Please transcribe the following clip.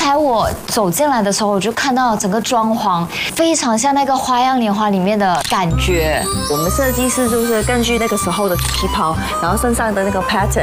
才我走进来的时候，我就看到整个装潢非常像那个花样年华里面的感觉。 我们设计师就是根据那个时候的旗袍，然后身上的那个 pattern，